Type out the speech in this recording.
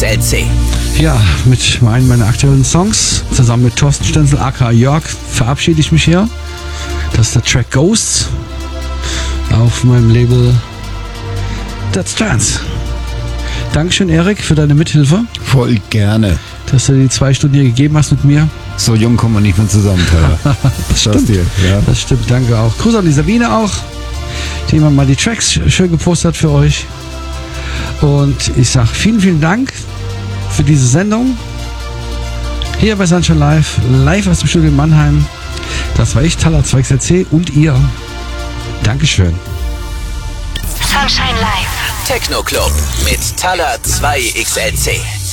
2XLC. Ja, mit einem meiner aktuellen Songs, zusammen mit Thorsten Stenzel, aka Jörg, verabschiede ich mich hier. Das ist der Track Ghosts auf meinem Label That's Trance. Dankeschön, Erik, für deine Mithilfe. Voll gerne. Dass du die 2 Stunden hier gegeben hast mit mir. So jung kommen wir nicht mehr zusammen, Tyler. Das stimmt. Ja. Das stimmt, danke auch. Gruß an die Sabine auch, die immer mal die Tracks schön gepostet hat für euch. Und ich sage vielen, vielen Dank für diese Sendung. Hier bei Sunshine live aus dem Studio in Mannheim. Das war ich, Taller 2XLC und ihr. Dankeschön. Sunshine Live. Techno Club mit Taller 2XLC.